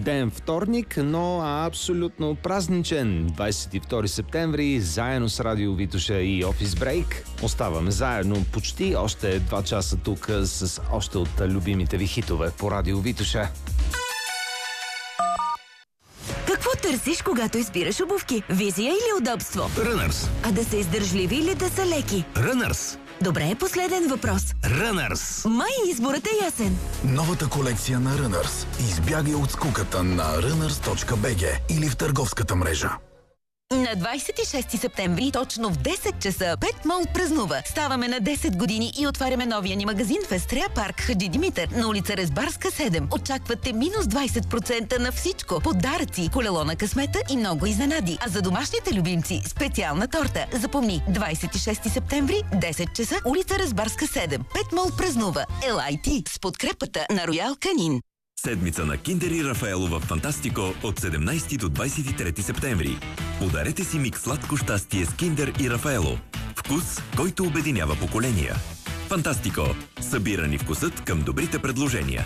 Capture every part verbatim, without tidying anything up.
ден вторник, но абсолютно празничен. двадесет и втори септември, заедно с Радио Витоша и Офис Брейк. Оставаме заедно почти още два часа тук с още от любимите ви хитове по Радио Витоша. Какво търсиш, когато избираш обувки? Визия или удобство? Runners. А да са издържливи или да са леки? Runners. Добре, последен въпрос. Runners. Май изборът е ясен. Новата колекция на Runners. Избягай от скуката на runners точка би джи или в търговската мрежа. На двадесет и шести септември, точно в десет часа, Пет Мол празнува. Ставаме на десет години и отваряме новия ни магазин в Естрея парк Хаджи Димитър на улица Резбарска седем. Очаквате минус двадесет процента на всичко. Подаръци, колело на късмета и много изненади. А за домашните любимци специална торта. Запомни, двадесет и шести септември, десет часа, улица Резбарска седем. Пет Мол празнува. Ел Ай Ти с подкрепата на Роял Канин. Седмица на Киндер и Рафаело в Фантастико от седемнадесети до двадесет и трети септември. Подарете си микс сладко щастие с Киндер и Рафаело. Вкус, който обединява поколения. Фантастико. Събирани вкусът към добрите предложения.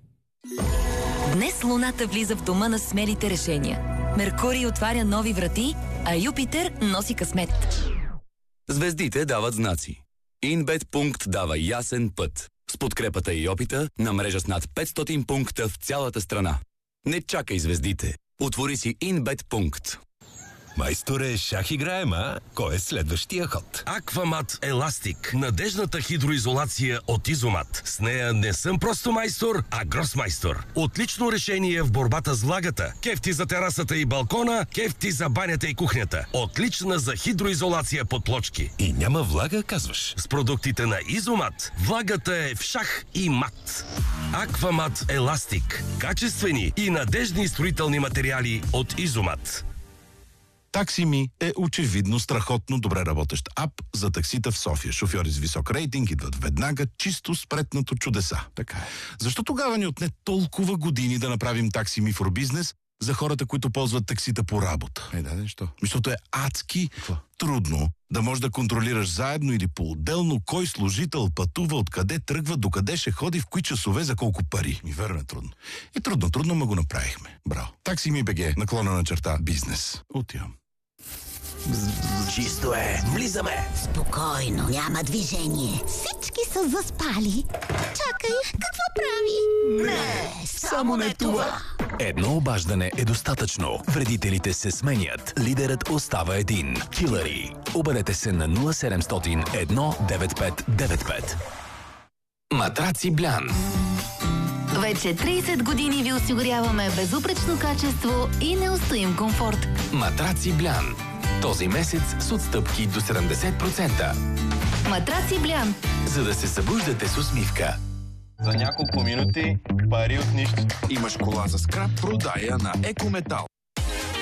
Днес Луната влиза в дома на смелите решения. Меркурий отваря нови врати, а Юпитер носи късмет. Звездите дават знаци. Инбет пункт дава ясен път. С подкрепата и опита на мрежа с над петстотин пункта в цялата страна. Не чакай звездите. Отвори си Инбет пункт. Майсторе, шах играем, а? Кой е следващия ход? Аквамат Еластик. Надежната хидроизолация от Изомат. С нея не съм просто майстор, а гросмайстор. Отлично решение в борбата с влагата. Кефти за терасата и балкона, кефти за банята и кухнята. Отлична за хидроизолация под плочки. И няма влага, казваш? С продуктите на Изомат влагата е в шах и мат. Аквамат Еластик. Качествени и надежни строителни материали от Изомат. Таксими е очевидно страхотно добре работещ ап за таксита в София. Шофьори с висок рейтинг идват веднага, чисто спретнато чудеса. Така е. Защо тогава ни отне толкова години да направим Таксими for Business за хората, които ползват таксита по работа? Е, да, нещо. Защото е адски Какво? трудно да можеш да контролираш заедно или по-отделно кой служител пътува, откъде тръгва, докъде ще ходи, в кои часове, за колко пари. Ми верно е трудно. И трудно, трудно, ма го направихме. Браво. Таксими БГ, наклона на черта бизнес. Отивам. Чисто е. Влизаме. Спокойно, няма движение. Всички са заспали. Чакай, какво прави? Не, само не това. Едно обаждане е достатъчно. Вредителите се сменят. Лидерът остава един. Килъри. Обадете се на нула седемстотин едно деветдесет и пет деветдесет и пет. Матраци Блян. Вече тридесет години ви осигуряваме безупречно качество и неустоим комфорт. Матраци Блян. Този месец с отстъпки до седемдесет процента. Матраци Блян. За да се събуждате с усмивка. За няколко минути пари от нищо. Имаш кола за скрап, продая на Екометал.